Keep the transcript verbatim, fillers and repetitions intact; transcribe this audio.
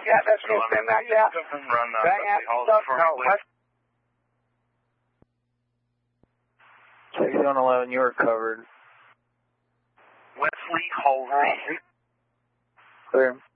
Yeah, that's me. Spin that, yeah. Run, uh, Bang out. No, West. sixty-one eleven, you are covered. Wesley Halsey. Clear.